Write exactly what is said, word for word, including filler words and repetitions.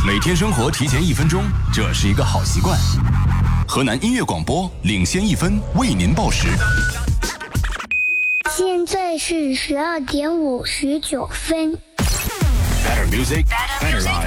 每天生活提前一分钟，这是一个好习惯。河南音乐广播领先一分，为您报时。 现在是十二点五十九分。 Better music, better life.